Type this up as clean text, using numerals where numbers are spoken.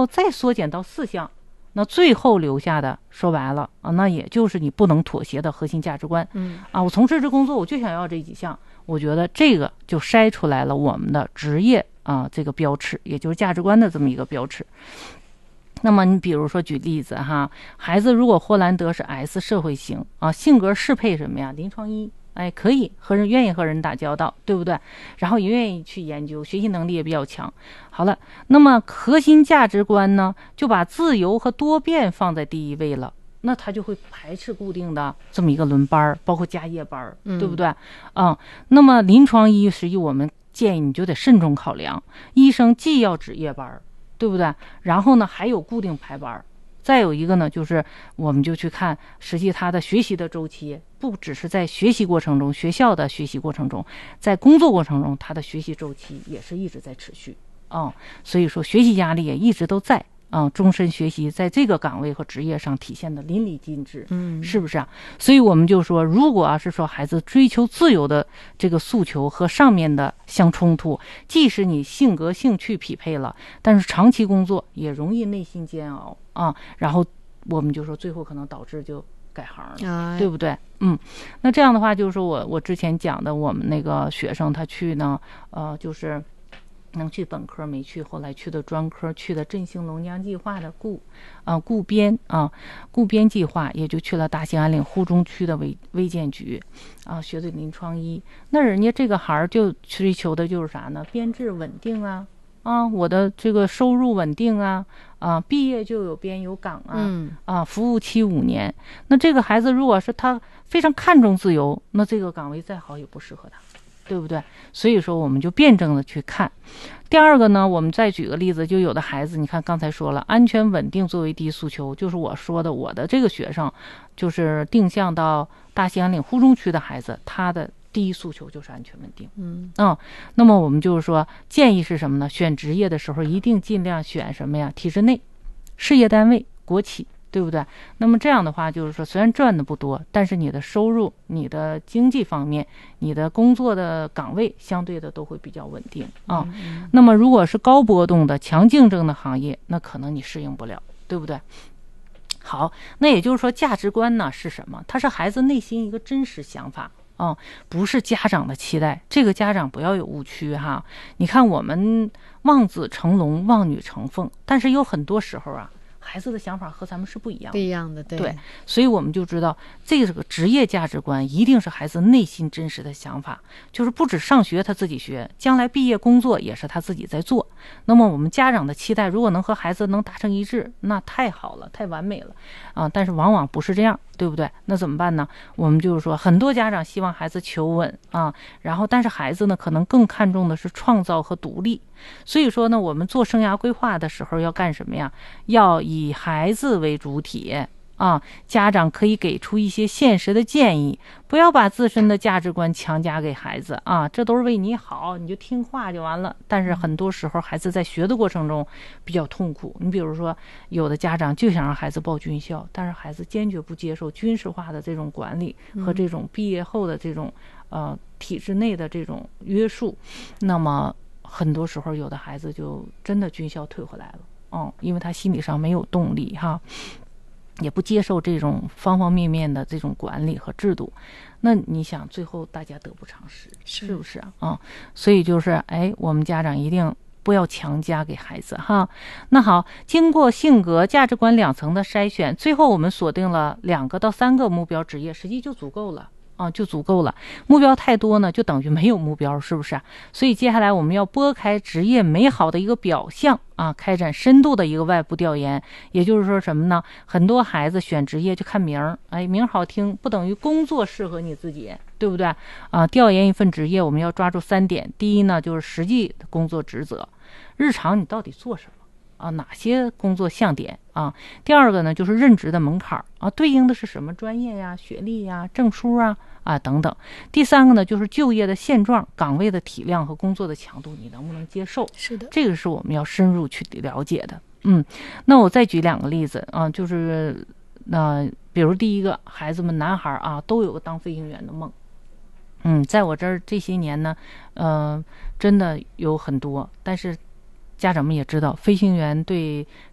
后再缩减到4项，那最后留下的说白了啊，那也就是你不能妥协的核心价值观。我从事这工作我就想要这几项，我觉得这个就筛出来了我们的职业这个标尺，也就是价值观的这么一个标尺。那么你比如说举例子哈，孩子如果霍兰德是 S 社会型性格适配什么呀？临床1，可以愿意和人打交道，对不对？然后也愿意去研究，学习能力也比较强。好了，那么核心价值观呢，就把自由和多变放在第一位了。那他就会排斥固定的这么一个轮班，包括加夜班，对不对？那么临床1实际我们建议你就得慎重考量，医生既要值夜班，对不对？然后呢，还有固定排班。再有一个呢，就是我们就去看，实际他的学习的周期，不只是在学习过程中，学校的学习过程中，在工作过程中，他的学习周期也是一直在持续所以说学习压力也一直都在终身学习在这个岗位和职业上体现的淋漓尽致，是不是啊？所以我们就说，如果要是说孩子追求自由的这个诉求和上面的相冲突，即使你性格兴趣匹配了，但是长期工作也容易内心煎熬然后我们就说最后可能导致就改行了，对不对？那这样的话就是说我之前讲的，我们那个学生他去呢就是能去本科没去，后来去的专科，去的振兴龙江计划的顾编计划，也就去了大兴安岭沪中区的卫健局学的临床1。那人家这个行就追求的就是啥呢？编制稳定我的这个收入稳定毕业就有编有岗服务期5年。那这个孩子如果是他非常看重自由，那这个岗位再好也不适合他，对不对？所以说我们就辩证的去看。第二个呢，我们再举个例子，就有的孩子，你看刚才说了，安全稳定作为第一诉求，就是我说的我的这个学生就是定向到大兴安岭沪中区的孩子，他的第一诉求就是安全稳定。那么我们就是说建议是什么呢？选职业的时候一定尽量选什么呀？体制内、事业单位、国企，对不对？那么这样的话就是说，虽然赚的不多，但是你的收入、你的经济方面、你的工作的岗位相对的都会比较稳定那么如果是高波动的、强竞争的行业，那可能你适应不了，对不对？好，那也就是说价值观呢是什么？它是孩子内心一个真实想法不是家长的期待。这个家长不要有误区哈。你看我们望子成龙，望女成凤，但是有很多时候孩子的想法和咱们是不一样的，对，所以我们就知道这个职业价值观一定是孩子内心真实的想法，就是不止上学他自己学，将来毕业工作也是他自己在做。那么我们家长的期待如果能和孩子能达成一致，那太好了，太完美了但是往往不是这样，对不对？那怎么办呢？我们就是说很多家长希望孩子求稳然后但是孩子呢可能更看重的是创造和独立。所以说呢，我们做生涯规划的时候要干什么呀？要以孩子为主体家长可以给出一些现实的建议，不要把自身的价值观强加给孩子这都是为你好，你就听话就完了。但是很多时候孩子在学的过程中比较痛苦。你比如说有的家长就想让孩子报军校，但是孩子坚决不接受军事化的这种管理和这种毕业后的这种体制内的这种约束，那么很多时候有的孩子就真的军校退回来了因为他心理上没有动力也不接受这种方方面面的这种管理和制度。那你想最后大家得不偿失，是不是所以就是我们家长一定不要强加给孩子那好，经过性格价值观2层的筛选，最后我们锁定了2个到3个目标职业，实际就足够了就足够了。目标太多呢，就等于没有目标，是不是？所以接下来我们要拨开职业美好的一个表象开展深度的一个外部调研。也就是说什么呢？很多孩子选职业就看名儿，名好听不等于工作适合你自己，对不对调研一份职业，我们要抓住3点。第一呢，就是实际的工作职责，日常你到底做什么哪些工作项点第二个呢，就是任职的门槛对应的是什么专业呀、学历呀、证书等等。第3个呢，就是就业的现状、岗位的体量和工作的强度，你能不能接受？ 是的， 这个是我们要深入去了解的。那我再举2个例子就是比如第一个，孩子们男孩都有个当飞行员的梦。在我这儿这些年呢真的有很多，但是家长们也知道，飞行员对